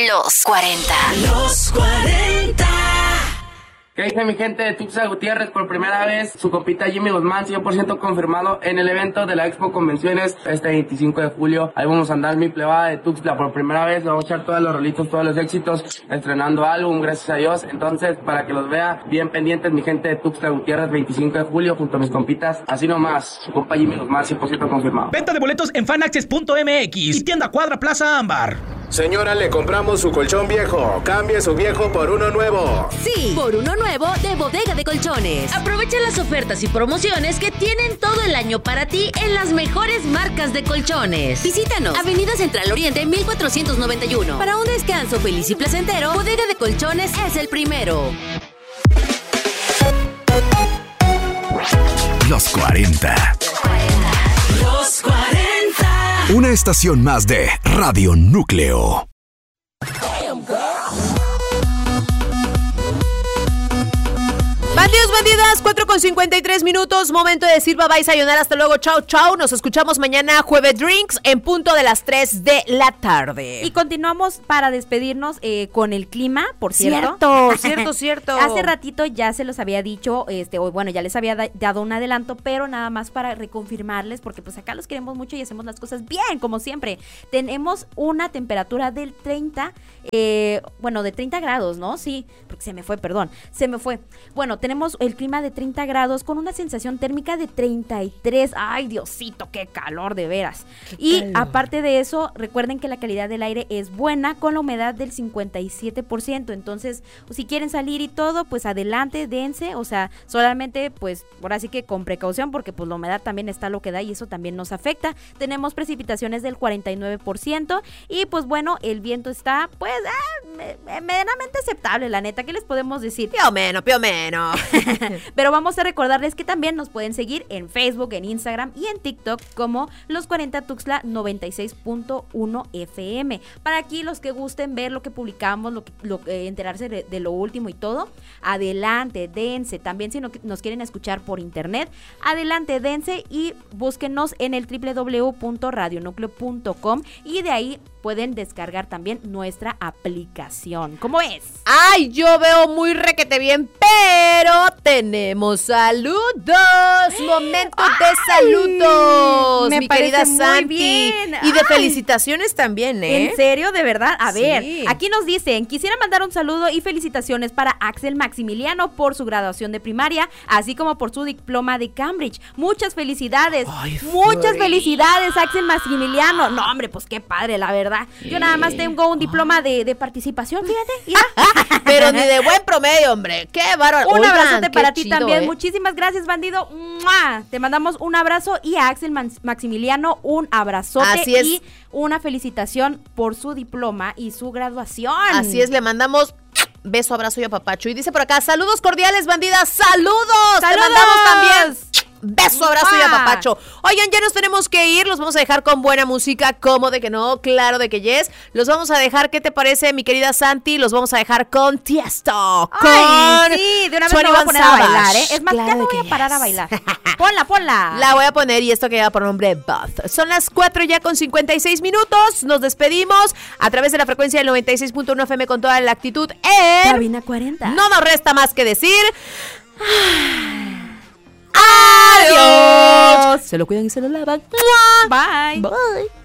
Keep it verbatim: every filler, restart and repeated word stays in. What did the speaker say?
Los cuarenta. Los cuarenta. ¿Qué dice mi gente de Tuxtla Gutiérrez? Por primera vez, su compita Jimmy Guzmán, cien por ciento confirmado en el evento de la Expo Convenciones este veinticinco de julio. Ahí vamos a andar mi plebada de Tuxtla por primera vez. Vamos a echar todos los rolitos, todos los éxitos, estrenando álbum, gracias a Dios. Entonces, para que los vea bien pendientes, mi gente de Tuxtla Gutiérrez, veinticinco de julio, junto a mis compitas. Así nomás, su compa Jimmy Guzmán, cien por ciento confirmado. Venta de boletos en fanaccess punto m x y tienda Cuadra Plaza Ámbar. Señora, le compramos su colchón viejo. Cambie su viejo por uno nuevo. Sí, por uno nuevo de Bodega de Colchones. Aprovecha las ofertas y promociones que tienen todo el año para ti en las mejores marcas de colchones. Visítanos, Avenida Central Oriente mil cuatrocientos noventa y uno. Para un descanso feliz y placentero, Bodega de Colchones es el primero. Los cuarenta. Los cuarenta. Una estación más de Radio Núcleo. Bandidos, bandidas, cuatro con cincuenta y tres minutos, momento de decir bye bye, sayonara, hasta luego, chao, chao. Nos escuchamos mañana, Jueves Drinks, en punto de las tres de la tarde. Y continuamos para despedirnos eh, con el clima, por cierto. Cierto, cierto, cierto. Hace ratito ya se los había dicho, este, o bueno, ya les había da- dado un adelanto, pero nada más para reconfirmarles, porque pues acá los queremos mucho y hacemos las cosas bien, como siempre. Tenemos una temperatura del treinta, eh, bueno, de treinta grados, ¿no? Sí, porque se me fue, perdón, se me fue. Bueno, tenemos el clima de treinta grados con una sensación térmica de treinta y tres. Ay, Diosito, qué calor, de veras. Qué y calor. Aparte de eso, recuerden que la calidad del aire es buena con la humedad del cincuenta y siete por ciento. Entonces, si quieren salir y todo, pues adelante, dense. O sea, solamente, pues, ahora sí que con precaución, porque pues la humedad también está lo que da y eso también nos afecta. Tenemos precipitaciones del cuarenta y nueve por ciento y pues bueno, el viento está, pues, eh, medianamente aceptable, la neta. ¿Qué les podemos decir? Pío menos, pío menos. Pero vamos a recordarles que también nos pueden seguir en Facebook, en Instagram y en TikTok como Los cuarenta Tuxtla noventa y seis punto uno F M. Para aquí los que gusten ver lo que publicamos, lo que, lo, eh, enterarse de, de lo último y todo, adelante, dense. También si no, nos quieren escuchar por internet, adelante, dense y búsquenos en el doble u doble u doble u punto radio núcleo punto com y de ahí pueden descargar también nuestra aplicación. ¿Cómo es? Ay, yo veo muy requete bien, pero tenemos saludos. Momento ¡Ay! de saludos, Me mi querida parece muy Santi. bien. Y de ¡Ay! felicitaciones también, ¿eh? ¿En serio? ¿De verdad? A Sí. ver, aquí nos dicen, quisiera mandar un saludo y felicitaciones para Axel Maximiliano por su graduación de primaria, así como por su diploma de Cambridge. Muchas felicidades. Ay, Muchas Flori. felicidades, Axel Maximiliano. No, hombre, pues qué padre, la verdad. Yo nada más tengo un diploma de, de participación, fíjate. Ya. Pero ni de buen promedio, hombre. Qué bárbaro. Un Oigan, abrazote qué para ti chido, también. ¿eh? Muchísimas gracias, bandido. ¡Mua! Te mandamos un abrazo y a Axel Man- Maximiliano un abrazote. Así es. Y una felicitación por su diploma y su graduación. Así es, le mandamos beso, abrazo y apapacho. Y dice por acá, saludos cordiales, bandidas. ¡Saludos! ¡Te ¡Saludos! mandamos también! Beso, abrazo y ¡Mua! apapacho. Oigan, ya nos tenemos que ir. Los vamos a dejar con buena música. ¿Cómo de que no? Claro de que yes. Los vamos a dejar, ¿qué te parece, mi querida Santi? Los vamos a dejar con Tiesto. Ay, con sí, de una vez me voy a poner a Savage. bailar, ¿eh? Es más, Claro ya me de voy que a parar a yes. bailar. Ponla, ponla. La voy a poner y esto que lleva por nombre Bath. Son las cuatro ya con cincuenta y seis minutos. Nos despedimos a través de la frecuencia del noventa y seis punto uno F M con toda la actitud en Cabina cuarenta. No nos resta más que decir ¡adiós! Se lo cuidan y se lo lavan. Bye. Bye.